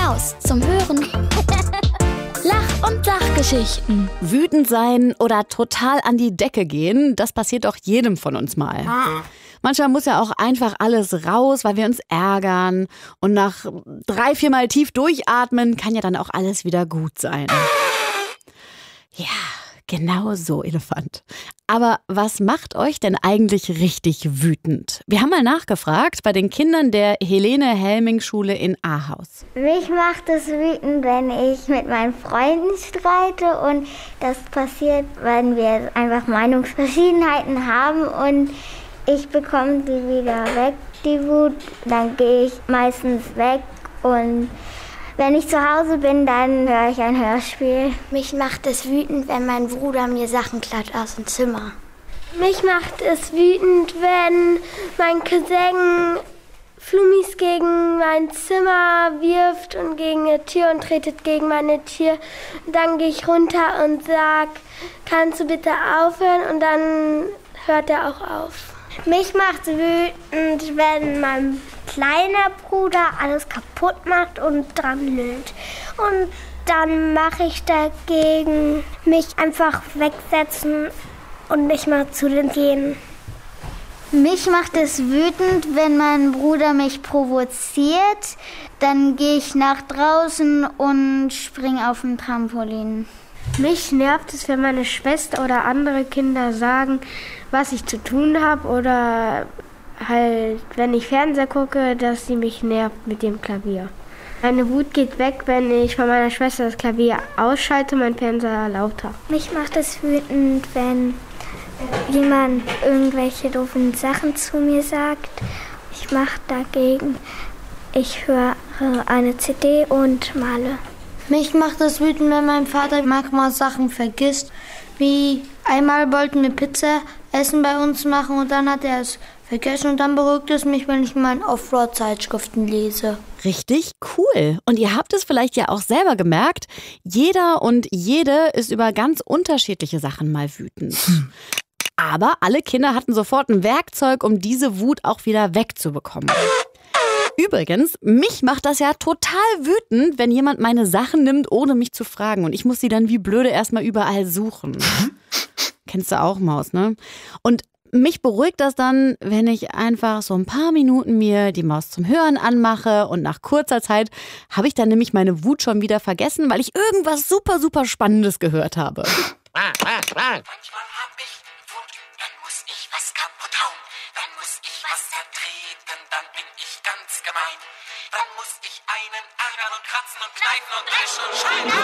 Maus zum Hören. Lach- und Sachgeschichten. Wütend sein oder total an die Decke gehen, das passiert doch jedem von uns mal. Manchmal muss ja auch einfach alles raus, weil wir uns ärgern. Und nach 3-4 Mal tief durchatmen kann ja dann auch alles wieder gut sein. Ja, genau so, Elefant. Aber was macht euch denn eigentlich richtig wütend? Wir haben mal nachgefragt bei den Kindern der Helene-Helming-Schule in Ahaus. Mich macht es wütend, wenn ich mit meinen Freunden streite, und das passiert, wenn wir einfach Meinungsverschiedenheiten haben und ich bekomme die wieder weg, die Wut. Dann gehe ich meistens weg, und wenn ich zu Hause bin, dann höre ich ein Hörspiel. Mich macht es wütend, wenn mein Bruder mir Sachen klaut aus dem Zimmer. Mich macht es wütend, wenn mein Cousin Flummis gegen mein Zimmer wirft und gegen eine Tür und tretet gegen meine Tür. Dann gehe ich runter und sage, kannst du bitte aufhören? Und dann hört er auch auf. Mich macht es wütend, wenn mein kleiner Bruder alles kaputt macht und dran lügt. Und dann mache ich dagegen, mich einfach wegsetzen und nicht mal zu denen gehen. Mich macht es wütend, wenn mein Bruder mich provoziert. Dann gehe ich nach draußen und springe auf dem Trampolin. Mich nervt es, wenn meine Schwester oder andere Kinder sagen, was ich zu tun habe, oder halt, wenn ich Fernseher gucke, dass sie mich nervt mit dem Klavier. Meine Wut geht weg, wenn ich von meiner Schwester das Klavier ausschalte und mein Fernseher lauter. Mich macht es wütend, wenn jemand irgendwelche doofen Sachen zu mir sagt. Ich mache dagegen, ich höre eine CD und male. Mich macht es wütend, wenn mein Vater manchmal Sachen vergisst. Wie einmal wollten wir Pizza Essen bei uns machen und dann hat er es vergessen, und dann beruhigt es mich, wenn ich meine Offroad-Zeitschriften lese. Richtig cool. Und ihr habt es vielleicht ja auch selber gemerkt, jeder und jede ist über ganz unterschiedliche Sachen mal wütend. Aber alle Kinder hatten sofort ein Werkzeug, um diese Wut auch wieder wegzubekommen. Übrigens, mich macht das ja total wütend, wenn jemand meine Sachen nimmt, ohne mich zu fragen. Und ich muss sie dann wie blöde erstmal überall suchen. Kennst du auch, Maus, ne? Und mich beruhigt das dann, wenn ich einfach so ein paar Minuten mir die Maus zum Hören anmache, und nach kurzer Zeit habe ich dann nämlich meine Wut schon wieder vergessen, weil ich irgendwas super, super Spannendes gehört habe. Manchmal hab ich Wut, dann muss ich was kaputt hauen. Dann muss ich was zertreten, dann bin ich ganz gemein. Dann muss ich einen ärgern und kratzen und kneifen und dreschen und schreien.